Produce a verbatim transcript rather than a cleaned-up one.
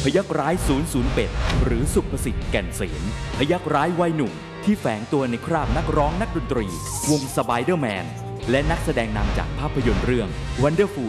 พยัคฆ์ร้ายศูนย์ศูนย์เป็ดหรือสุภสิทธิ์แก่นเสนพยัคฆ์ร้ายวัยหนุ่มที่แฝงตัวในคราบนักร้องนักดนตรีวงสไปเดอร์แมนและนักแสดงนำจากภาพยนตร์เรื่อง Wonderful